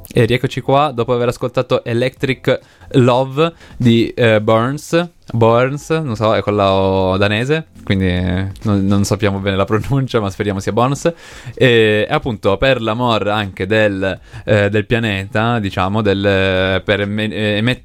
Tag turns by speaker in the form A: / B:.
A: E rieccoci qua dopo aver ascoltato Electric Love di Burns, non so, è quello danese, quindi non sappiamo bene la pronuncia, ma speriamo sia Burns. E appunto per l'amor anche del pianeta, diciamo, per emettere